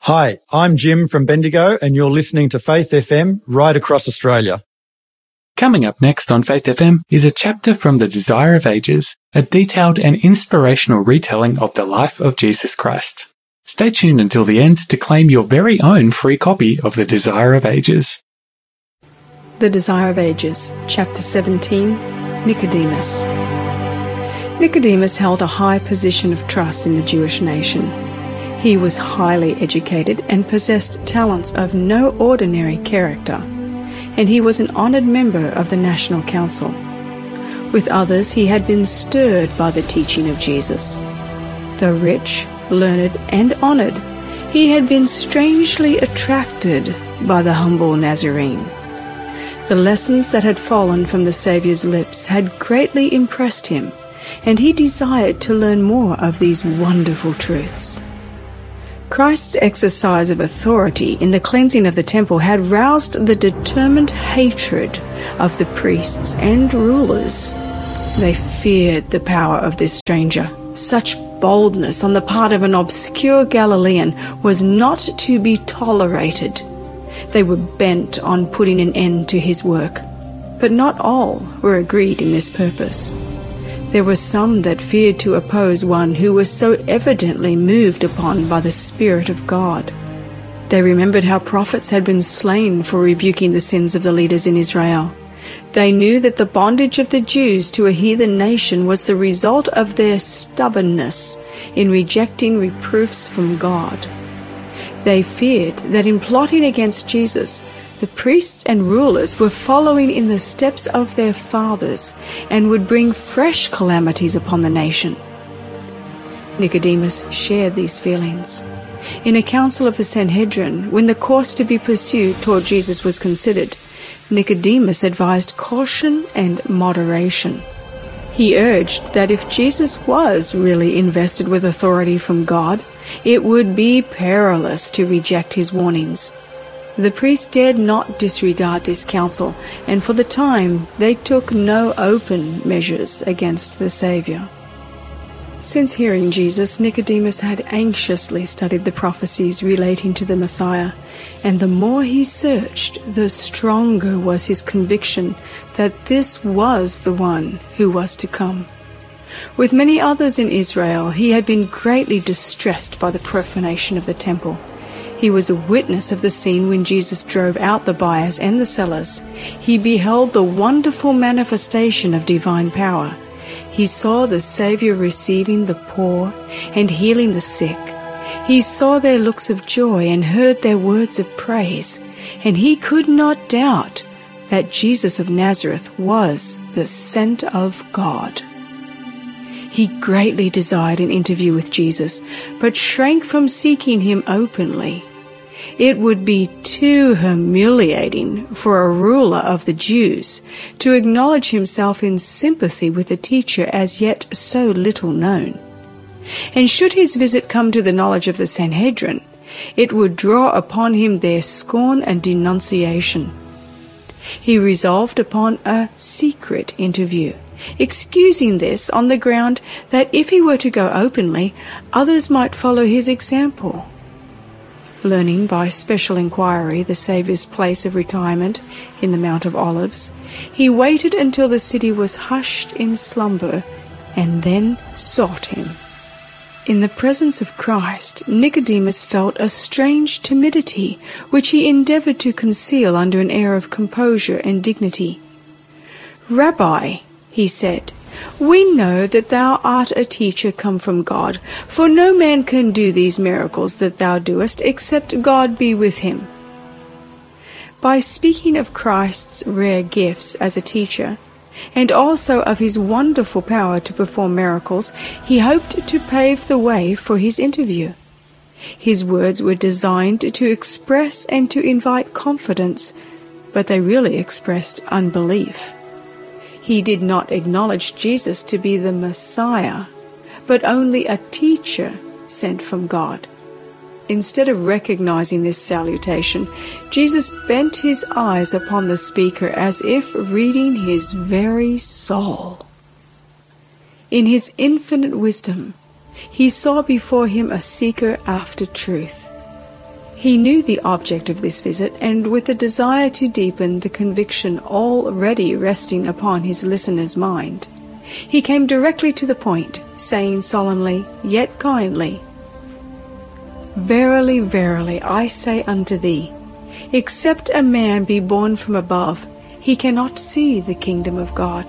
Hi, I'm Jim from Bendigo, and you're listening to Faith FM right across Australia. Coming up next on Faith FM is a chapter from The Desire of Ages, a detailed and inspirational retelling of the life of Jesus Christ. Stay tuned until the end to claim your very own free copy of The Desire of Ages. The Desire of Ages, Chapter 17, Nicodemus. Nicodemus held a high position of trust in the Jewish nation. He was highly educated and possessed talents of no ordinary character, and he was an honored member of the National Council. With others, he had been stirred by the teaching of Jesus. Though rich, learned, and honored, he had been strangely attracted by the humble Nazarene. The lessons that had fallen from the Saviour's lips had greatly impressed him, and he desired to learn more of these wonderful truths. Christ's exercise of authority in the cleansing of the temple had roused the determined hatred of the priests and rulers. They feared the power of this stranger. Such boldness on the part of an obscure Galilean was not to be tolerated. They were bent on putting an end to his work, but not all were agreed in this purpose. There were some that feared to oppose one who was so evidently moved upon by the Spirit of God. They remembered how prophets had been slain for rebuking the sins of the leaders in Israel. They knew that the bondage of the Jews to a heathen nation was the result of their stubbornness in rejecting reproofs from God. They feared that in plotting against Jesus, the priests and rulers were following in the steps of their fathers and would bring fresh calamities upon the nation. Nicodemus shared these feelings. In a council of the Sanhedrin, when the course to be pursued toward Jesus was considered, Nicodemus advised caution and moderation. He urged that if Jesus was really invested with authority from God, it would be perilous to reject his warnings. The priests dared not disregard this counsel, and for the time they took no open measures against the Savior. Since hearing Jesus, Nicodemus had anxiously studied the prophecies relating to the Messiah, and the more he searched, the stronger was his conviction that this was the one who was to come. With many others in Israel, he had been greatly distressed by the profanation of the temple. He was a witness of the scene when Jesus drove out the buyers and the sellers. He beheld the wonderful manifestation of divine power. He saw the Savior receiving the poor and healing the sick. He saw their looks of joy and heard their words of praise, and he could not doubt that Jesus of Nazareth was the sent of God. He greatly desired an interview with Jesus, but shrank from seeking him openly. It would be too humiliating for a ruler of the Jews to acknowledge himself in sympathy with a teacher as yet so little known. And should his visit come to the knowledge of the Sanhedrin, it would draw upon him their scorn and denunciation. He resolved upon a secret interview, excusing this on the ground that if he were to go openly, others might follow his example. Learning by special inquiry the Saviour's place of retirement in the Mount of Olives, he waited until the city was hushed in slumber, and then sought him. In the presence of Christ, Nicodemus felt a strange timidity, which he endeavored to conceal under an air of composure and dignity. "Rabbi," he said, "we know that thou art a teacher come from God, for no man can do these miracles that thou doest, except God be with him." By speaking of Christ's rare gifts as a teacher, and also of his wonderful power to perform miracles, he hoped to pave the way for his interview. His words were designed to express and to invite confidence, but they really expressed unbelief. He did not acknowledge Jesus to be the Messiah, but only a teacher sent from God. Instead of recognizing this salutation, Jesus bent his eyes upon the speaker as if reading his very soul. In his infinite wisdom, he saw before him a seeker after truth. He knew the object of this visit, and with a desire to deepen the conviction already resting upon his listener's mind, he came directly to the point, saying solemnly, yet kindly, "Verily, verily, I say unto thee, except a man be born from above, he cannot see the kingdom of God."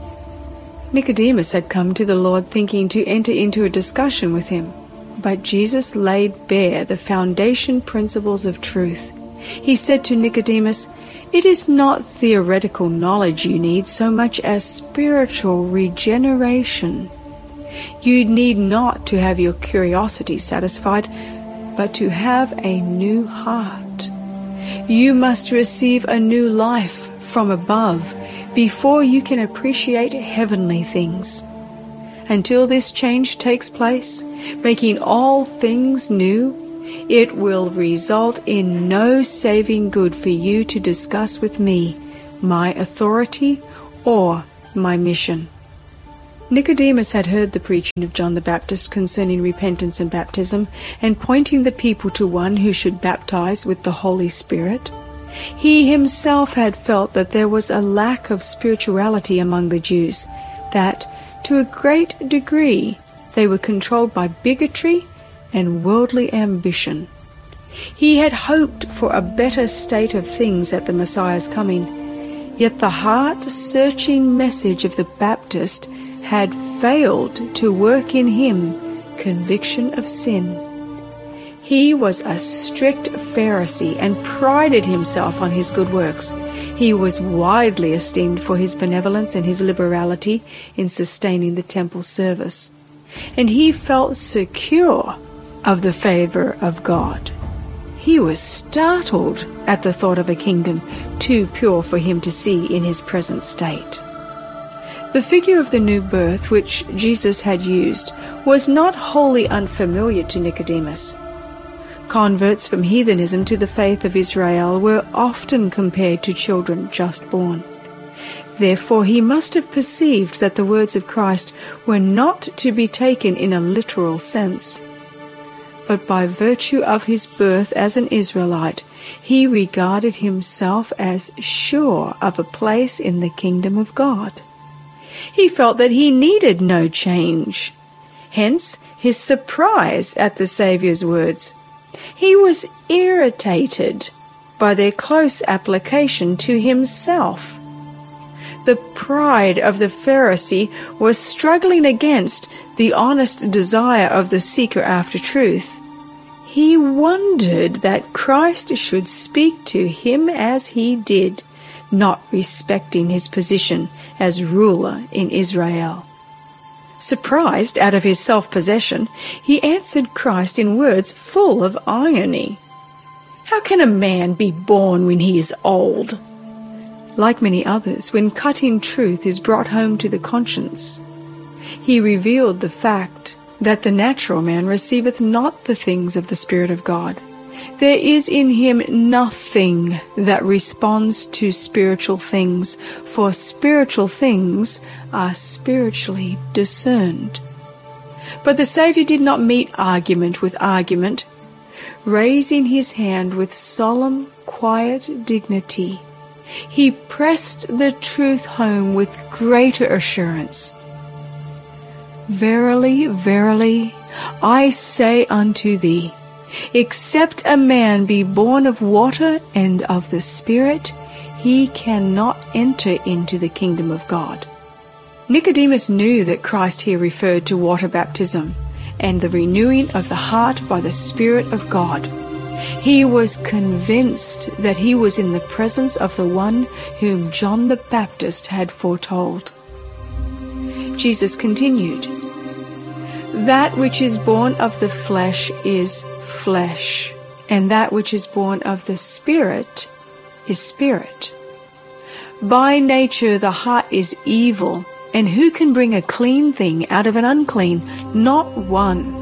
Nicodemus had come to the Lord thinking to enter into a discussion with him, but Jesus laid bare the foundation principles of truth. He said to Nicodemus, "It is not theoretical knowledge you need so much as spiritual regeneration. You need not to have your curiosity satisfied, but to have a new heart. You must receive a new life from above before you can appreciate heavenly things. Until this change takes place, making all things new, it will result in no saving good for you to discuss with me my authority or my mission." Nicodemus had heard the preaching of John the Baptist concerning repentance and baptism, and pointing the people to one who should baptize with the Holy Spirit. He himself had felt that there was a lack of spirituality among the Jews, that, to a great degree, they were controlled by bigotry and worldly ambition. He had hoped for a better state of things at the Messiah's coming, yet the heart-searching message of the Baptist had failed to work in him conviction of sin. He was a strict Pharisee and prided himself on his good works. He was widely esteemed for his benevolence and his liberality in sustaining the temple service, and he felt secure of the favor of God. He was startled at the thought of a kingdom too pure for him to see in his present state. The figure of the new birth which Jesus had used was not wholly unfamiliar to Nicodemus. Converts from heathenism to the faith of Israel were often compared to children just born. Therefore he must have perceived that the words of Christ were not to be taken in a literal sense. But by virtue of his birth as an Israelite, he regarded himself as sure of a place in the kingdom of God. He felt that he needed no change. Hence his surprise at the Saviour's words. He was irritated by their close application to himself. The pride of the Pharisee was struggling against the honest desire of the seeker after truth. He wondered that Christ should speak to him as he did, not respecting his position as ruler in Israel. Surprised out of his self-possession, he answered Christ in words full of irony. "How can a man be born when he is old?" Like many others, when cutting truth is brought home to the conscience, he revealed the fact that the natural man receiveth not the things of the Spirit of God. There is in him nothing that responds to spiritual things, for spiritual things are spiritually discerned. But the Saviour did not meet argument with argument. Raising his hand with solemn, quiet dignity, he pressed the truth home with greater assurance. "Verily, verily, I say unto thee, except a man be born of water and of the Spirit, he cannot enter into the kingdom of God." Nicodemus knew that Christ here referred to water baptism and the renewing of the heart by the Spirit of God. He was convinced that he was in the presence of the one whom John the Baptist had foretold. Jesus continued, "That which is born of the flesh is flesh, and that which is born of the Spirit is spirit. By nature the heart is evil, and who can bring a clean thing out of an unclean? Not one.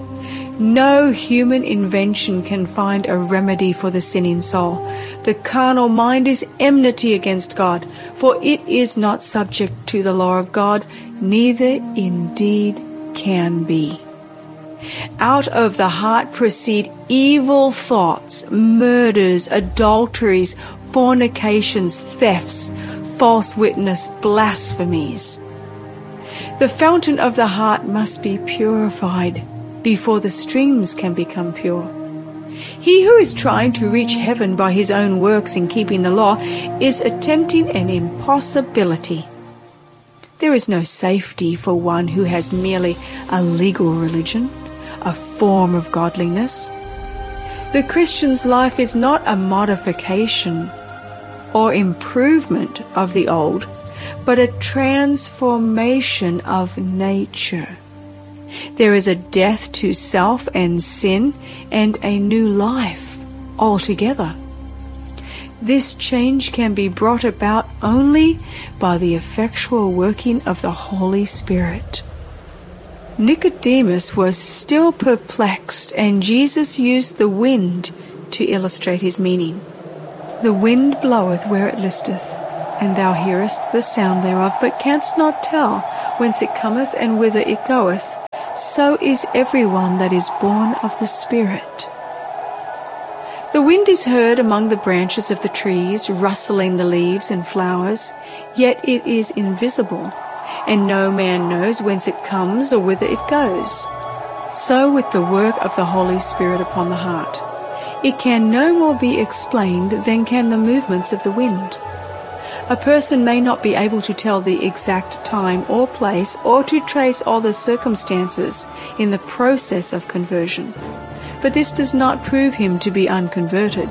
No human invention can find a remedy for the sinning soul. The carnal mind is enmity against God, for it is not subject to the law of God, neither indeed can be." Out of the heart proceed evil thoughts, murders, adulteries, fornications, thefts, false witness, blasphemies. The fountain of the heart must be purified before the streams can become pure. He who is trying to reach heaven by his own works in keeping the law is attempting an impossibility. There is no safety for one who has merely a legal religion, a form of godliness. The Christian's life is not a modification or improvement of the old, but a transformation of nature. There is a death to self and sin and a new life altogether. This change can be brought about only by the effectual working of the Holy Spirit. Nicodemus was still perplexed, and Jesus used the wind to illustrate his meaning. The wind bloweth where it listeth, and thou hearest the sound thereof, but canst not tell whence it cometh and whither it goeth. So is every one that is born of the Spirit. The wind is heard among the branches of the trees, rustling the leaves and flowers, yet it is invisible, and no man knows whence it comes or whither it goes. So with the work of the Holy Spirit upon the heart. It can no more be explained than can the movements of the wind. A person may not be able to tell the exact time or place, or to trace all the circumstances in the process of conversion, but this does not prove him to be unconverted.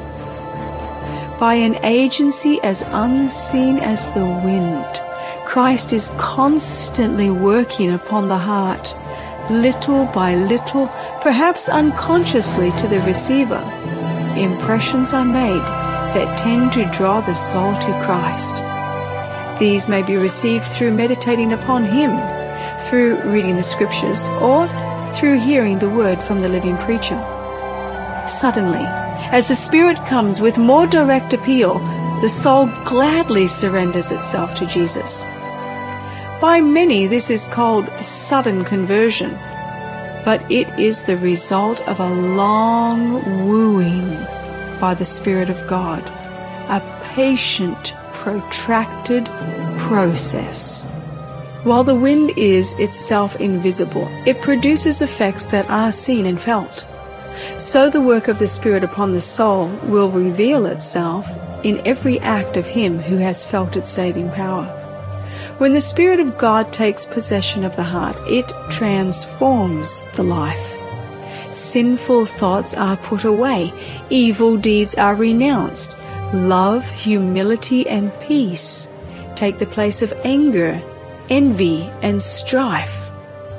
By an agency as unseen as the wind, Christ is constantly working upon the heart, little by little, perhaps unconsciously to the receiver. Impressions are made that tend to draw the soul to Christ. These may be received through meditating upon Him, through reading the Scriptures, or through hearing the word from the living preacher. Suddenly, as the Spirit comes with more direct appeal, the soul gladly surrenders itself to Jesus. By many, this is called sudden conversion, but it is the result of a long wooing by the Spirit of God, a patient, protracted process. While the wind is itself invisible, it produces effects that are seen and felt. So the work of the Spirit upon the soul will reveal itself in every act of him who has felt its saving power. When the Spirit of God takes possession of the heart, it transforms the life. Sinful thoughts are put away, evil deeds are renounced, love, humility, and peace take the place of anger, envy, and strife.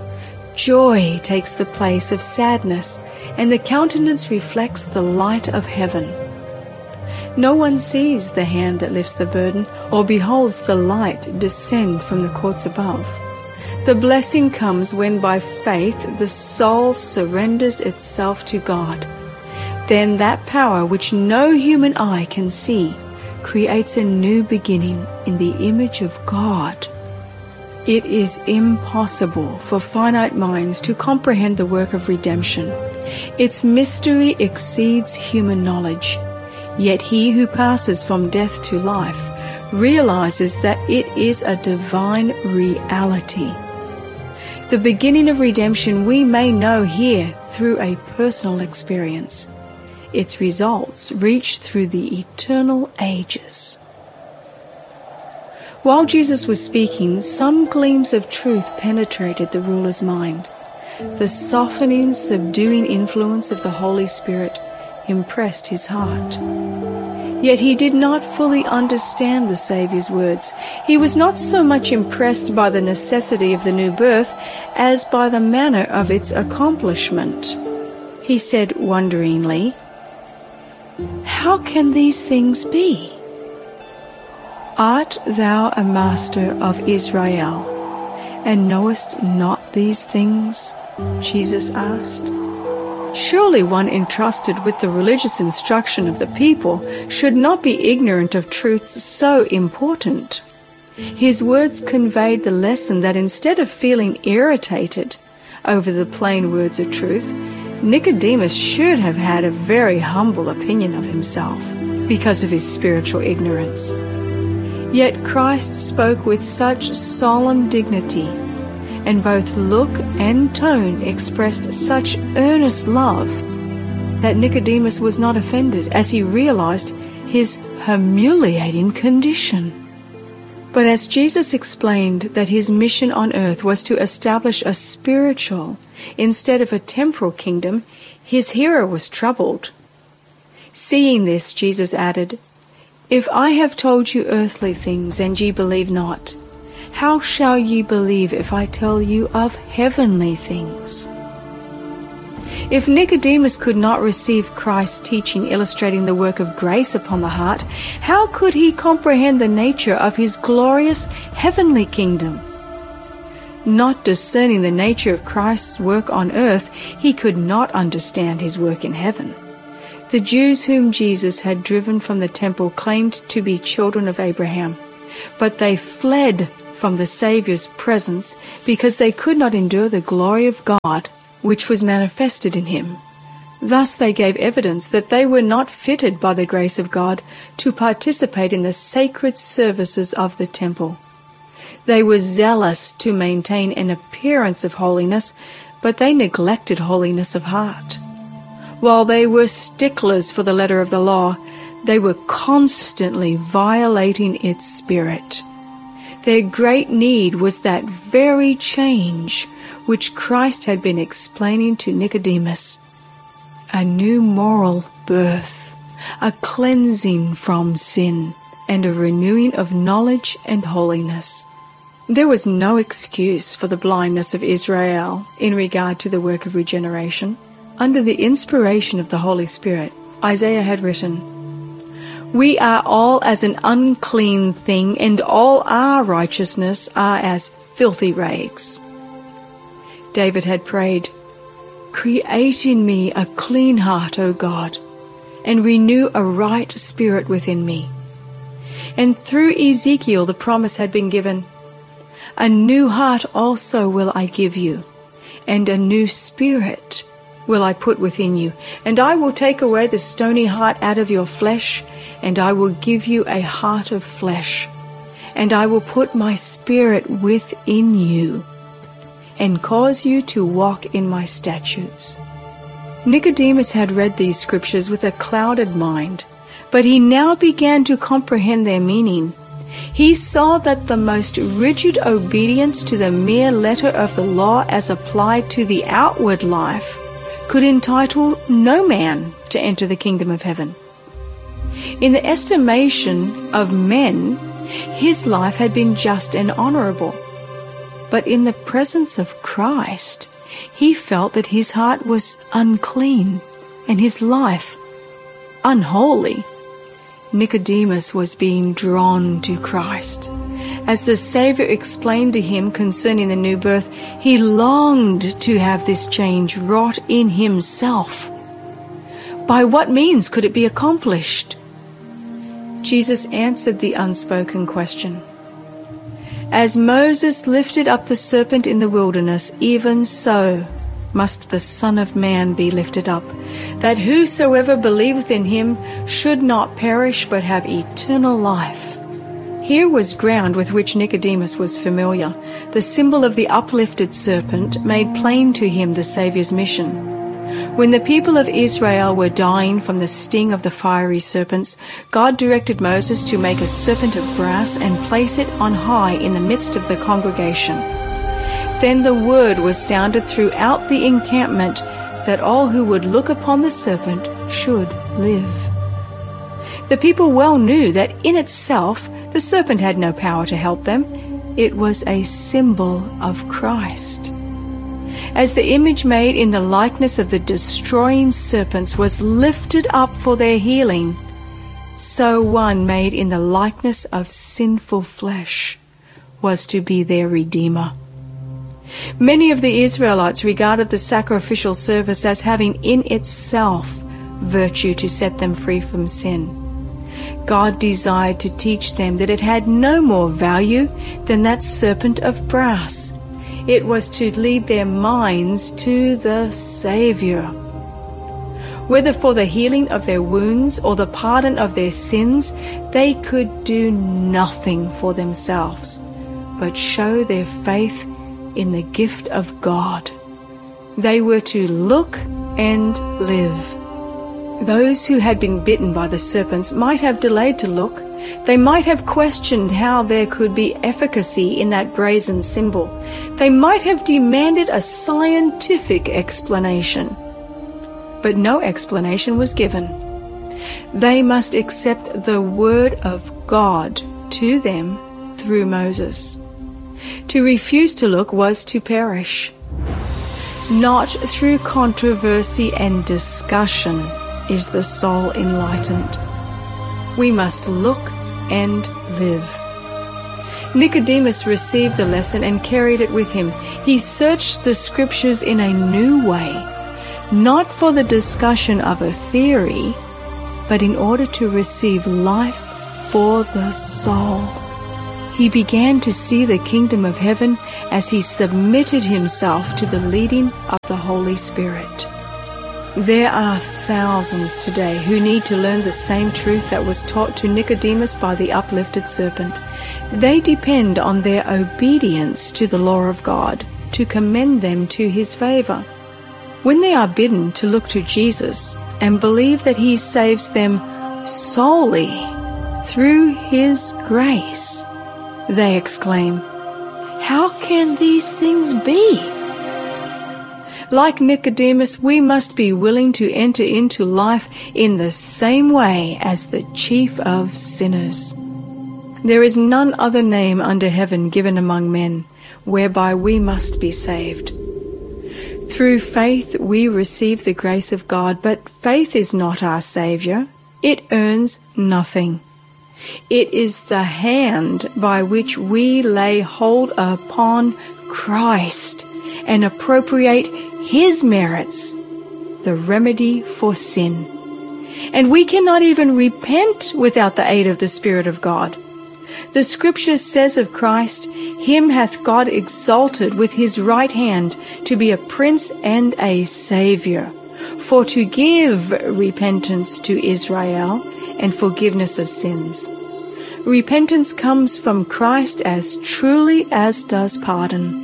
Joy takes the place of sadness, and the countenance reflects the light of heaven. No one sees the hand that lifts the burden, or beholds the light descend from the courts above. The blessing comes when by faith the soul surrenders itself to God. Then that power which no human eye can see creates a new beginning in the image of God. It is impossible for finite minds to comprehend the work of redemption. Its mystery exceeds human knowledge. Yet he who passes from death to life realizes that it is a divine reality. The beginning of redemption we may know here through a personal experience. Its results reach through the eternal ages. While Jesus was speaking, some gleams of truth penetrated the ruler's mind. The softening, subduing influence of the Holy Spirit impressed his heart. Yet he did not fully understand the Saviour's words. He was not so much impressed by the necessity of the new birth as by the manner of its accomplishment. He said wonderingly, "How can these things be? Art thou a master of Israel, and knowest not these things?" Jesus asked. Surely one entrusted with the religious instruction of the people should not be ignorant of truths so important. His words conveyed the lesson that instead of feeling irritated over the plain words of truth, Nicodemus should have had a very humble opinion of himself because of his spiritual ignorance. Yet Christ spoke with such solemn dignity, and both look and tone expressed such earnest love that Nicodemus was not offended as he realized his humiliating condition. But as Jesus explained that his mission on earth was to establish a spiritual instead of a temporal kingdom, his hearer was troubled. Seeing this, Jesus added, "If I have told you earthly things, and ye believe not, how shall ye believe if I tell you of heavenly things?" If Nicodemus could not receive Christ's teaching illustrating the work of grace upon the heart, how could he comprehend the nature of his glorious heavenly kingdom? Not discerning the nature of Christ's work on earth, he could not understand his work in heaven. The Jews whom Jesus had driven from the temple claimed to be children of Abraham, but they fled from the Saviour's presence because they could not endure the glory of God which was manifested in him. Thus they gave evidence that they were not fitted by the grace of God to participate in the sacred services of the temple. They were zealous to maintain an appearance of holiness, but they neglected holiness of heart. While they were sticklers for the letter of the law, they were constantly violating its spirit. Their great need was that very change which Christ had been explaining to Nicodemus, a new moral birth, a cleansing from sin, and a renewing of knowledge and holiness. There was no excuse for the blindness of Israel in regard to the work of regeneration. Under the inspiration of the Holy Spirit, Isaiah had written, "We are all as an unclean thing, and all our righteousness are as filthy rags." David had prayed, "Create in me a clean heart, O God, and renew a right spirit within me." And through Ezekiel the promise had been given, "A new heart also will I give you, and a new spirit will I put within you, and I will take away the stony heart out of your flesh, and I will give you a heart of flesh, and I will put my spirit within you, and cause you to walk in my statutes." Nicodemus had read these scriptures with a clouded mind, but he now began to comprehend their meaning. He saw that the most rigid obedience to the mere letter of the law as applied to the outward life could entitle no man to enter the kingdom of heaven. In the estimation of men, his life had been just and honorable. But in the presence of Christ, he felt that his heart was unclean and his life unholy. Nicodemus was being drawn to Christ. As the Savior explained to him concerning the new birth, he longed to have this change wrought in himself. By what means could it be accomplished? Jesus answered the unspoken question. "As Moses lifted up the serpent in the wilderness, even so must the Son of Man be lifted up, that whosoever believeth in him should not perish but have eternal life." Here was ground with which Nicodemus was familiar. The symbol of the uplifted serpent made plain to him the Saviour's mission. When the people of Israel were dying from the sting of the fiery serpents, God directed Moses to make a serpent of brass and place it on high in the midst of the congregation. Then the word was sounded throughout the encampment that all who would look upon the serpent should live. The people well knew that in itself the serpent had no power to help them. It was a symbol of Christ. As the image made in the likeness of the destroying serpents was lifted up for their healing, so one made in the likeness of sinful flesh was to be their Redeemer. Many of the Israelites regarded the sacrificial service as having in itself virtue to set them free from sin. God desired to teach them that it had no more value than that serpent of brass. It was to lead their minds to the Savior. Whether for the healing of their wounds or the pardon of their sins, they could do nothing for themselves, but show their faith in the gift of God. They were to look and live. Those who had been bitten by the serpents might have delayed to look. They might have questioned how there could be efficacy in that brazen symbol. They might have demanded a scientific explanation. But no explanation was given. They must accept the word of God to them through Moses. To refuse to look was to perish. Not through controversy and discussion is the soul enlightened. We must look and live. Nicodemus received the lesson and carried it with him. He searched the scriptures in a new way, not for the discussion of a theory, but in order to receive life for the soul. He began to see the kingdom of heaven as he submitted himself to the leading of the Holy Spirit. There are thousands today who need to learn the same truth that was taught to Nicodemus by the uplifted serpent. They depend on their obedience to the law of God to commend them to his favor. When they are bidden to look to Jesus and believe that he saves them solely through his grace, they exclaim, "How can these things be?" Like Nicodemus, we must be willing to enter into life in the same way as the chief of sinners. There is none other name under heaven given among men whereby we must be saved. Through faith we receive the grace of God, but faith is not our Savior. It earns nothing. It is the hand by which we lay hold upon Christ and appropriate his merits, the remedy for sin. And we cannot even repent without the aid of the Spirit of God. The Scripture says of Christ, "Him hath God exalted with his right hand to be a prince and a Savior, for to give repentance to Israel and forgiveness of sins." Repentance comes from Christ as truly as does pardon.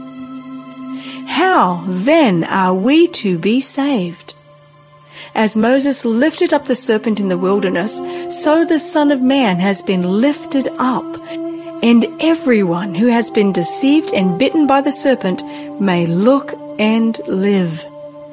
How, then, are we to be saved? As Moses lifted up the serpent in the wilderness, so the Son of Man has been lifted up, and everyone who has been deceived and bitten by the serpent may look and live.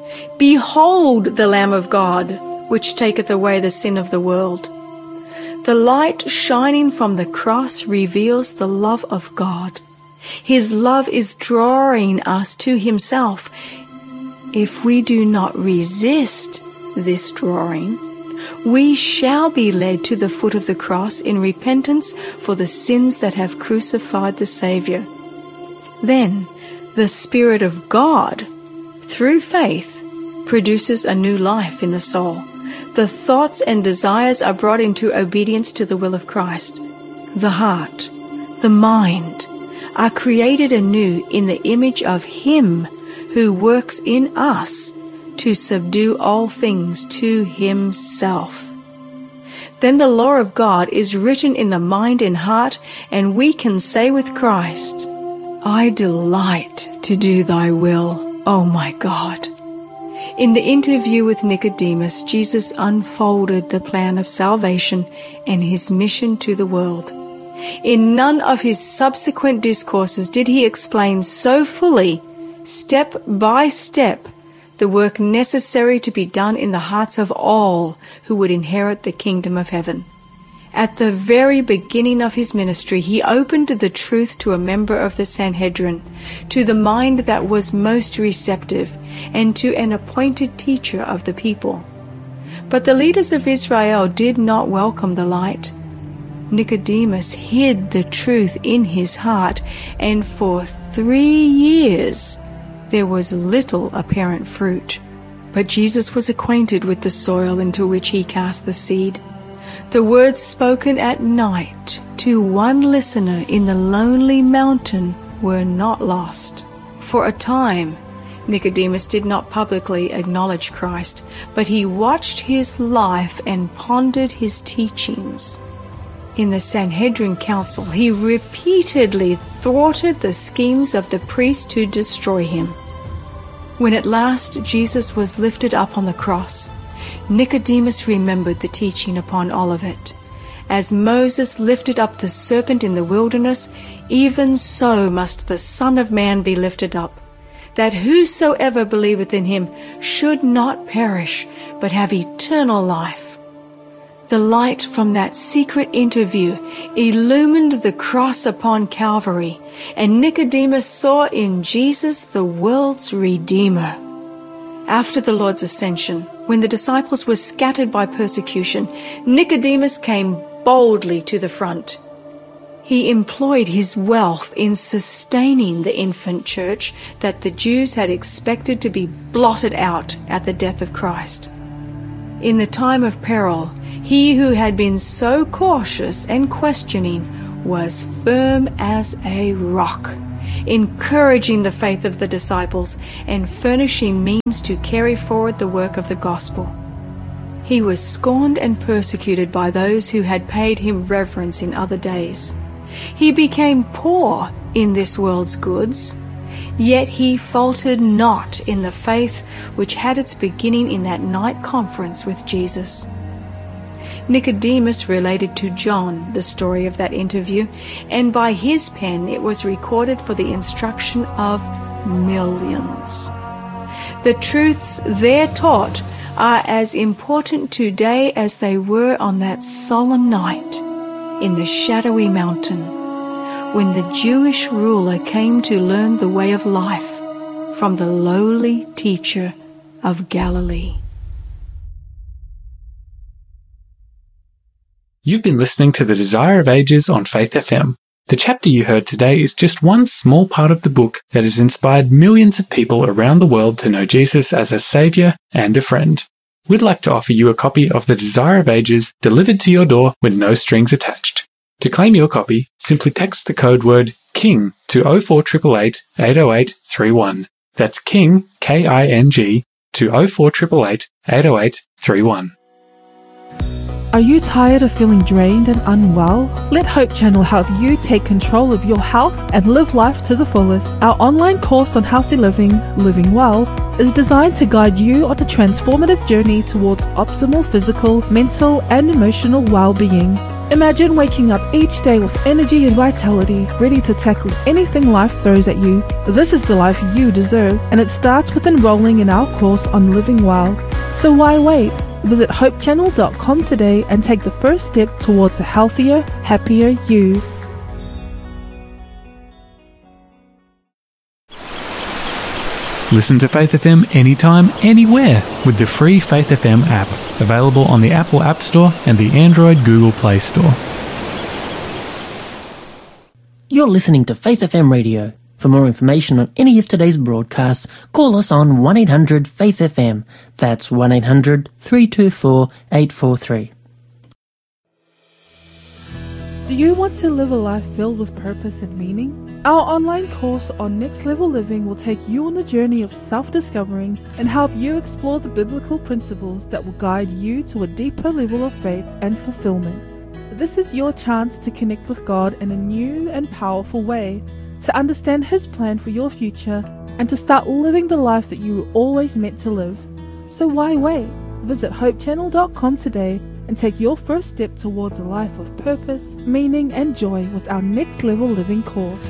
Behold the Lamb of God, which taketh away the sin of the world. The light shining from the cross reveals the love of God. His love is drawing us to himself. If we do not resist this drawing, we shall be led to the foot of the cross in repentance for the sins that have crucified the Savior. Then the Spirit of God, through faith, produces a new life in the soul. The thoughts and desires are brought into obedience to the will of Christ. The heart, the mind, are created anew in the image of him who works in us to subdue all things to himself. Then the law of God is written in the mind and heart, and we can say with Christ, "I delight to do thy will, O my God." In the interview with Nicodemus, Jesus unfolded the plan of salvation and his mission to the world. In none of his subsequent discourses did he explain so fully, step by step, the work necessary to be done in the hearts of all who would inherit the kingdom of heaven. At the very beginning of his ministry, he opened the truth to a member of the Sanhedrin, to the mind that was most receptive, and to an appointed teacher of the people. But the leaders of Israel did not welcome the light. Nicodemus hid the truth in his heart, and for 3 years there was little apparent fruit. But Jesus was acquainted with the soil into which he cast the seed. The words spoken at night to one listener in the lonely mountain were not lost. For a time, Nicodemus did not publicly acknowledge Christ, but he watched his life and pondered his teachings. In the Sanhedrin Council, he repeatedly thwarted the schemes of the priests to destroy him. When at last Jesus was lifted up on the cross, Nicodemus remembered the teaching upon Olivet. As Moses lifted up the serpent in the wilderness, even so must the Son of Man be lifted up, that whosoever believeth in him should not perish, but have eternal life. The light from that secret interview illumined the cross upon Calvary, and Nicodemus saw in Jesus the world's Redeemer. After the Lord's ascension, when the disciples were scattered by persecution, Nicodemus came boldly to the front. He employed his wealth in sustaining the infant church that the Jews had expected to be blotted out at the death of Christ. In the time of peril, he who had been so cautious and questioning was firm as a rock, encouraging the faith of the disciples and furnishing means to carry forward the work of the gospel. He was scorned and persecuted by those who had paid him reverence in other days. He became poor in this world's goods, yet he faltered not in the faith which had its beginning in that night conference with Jesus. Nicodemus related to John the story of that interview, and by his pen it was recorded for the instruction of millions. The truths there taught are as important today as they were on that solemn night in the shadowy mountain, when the Jewish ruler came to learn the way of life from the lowly teacher of Galilee. You've been listening to The Desire of Ages on Faith FM. The chapter you heard today is just one small part of the book that has inspired millions of people around the world to know Jesus as a saviour and a friend. We'd like to offer you a copy of The Desire of Ages delivered to your door with no strings attached. To claim your copy, simply text the code word KING to 04888 808 31. That's KING, K-I-N-G, to 04888 808 31. Are you tired of feeling drained and unwell? Let Hope Channel help you take control of your health and live life to the fullest. Our online course on healthy living, Living Well, is designed to guide you on a transformative journey towards optimal physical, mental, and emotional well-being. Imagine waking up each day with energy and vitality, ready to tackle anything life throws at you. This is the life you deserve, and it starts with enrolling in our course on Living Well. So why wait? Visit hopechannel.com today and take the first step towards a healthier, happier you. Listen to Faith FM anytime, anywhere with the free Faith FM app, available on the Apple App Store and the Android Google Play Store. You're listening to Faith FM Radio. For more information on any of today's broadcasts, call us on 1-800-FAITH-FM. That's 1-800-324-843. Do you want to live a life filled with purpose and meaning? Our online course on Next Level Living will take you on a journey of self-discovering and help you explore the biblical principles that will guide you to a deeper level of faith and fulfillment. This is your chance to connect with God in a new and powerful way, to understand His plan for your future, and to start living the life that you were always meant to live. So why wait? Visit hopechannel.com today and take your first step towards a life of purpose, meaning, and joy with our Next Level Living course.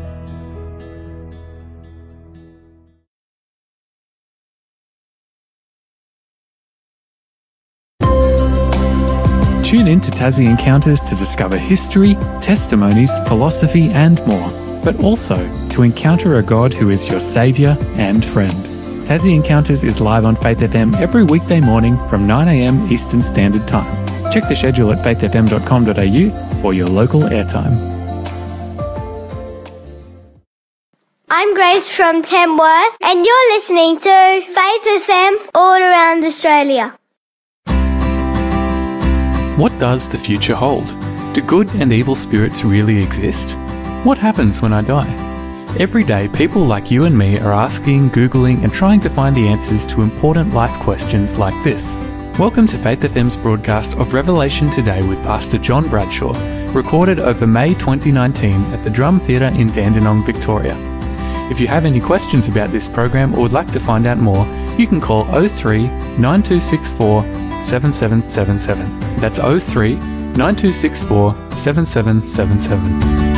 Tune in to Tassie Encounters to discover history, testimonies, philosophy, and more, but also to encounter a God who is your saviour and friend. Tassie Encounters is live on Faith FM every weekday morning from 9 a.m. Eastern Standard Time. Check the schedule at faithfm.com.au for your local airtime. I'm Grace from Tamworth, and you're listening to Faith FM all around Australia. What does the future hold? Do good and evil spirits really exist? What happens when I die? Every day, people like you and me are asking, Googling, and trying to find the answers to important life questions like this. Welcome to Faith FM's broadcast of Revelation Today with Pastor John Bradshaw, recorded over May 2019 at the Drum Theatre in Dandenong, Victoria. If you have any questions about this program or would like to find out more, you can call 03 9264 7777. That's 03 9264 7777.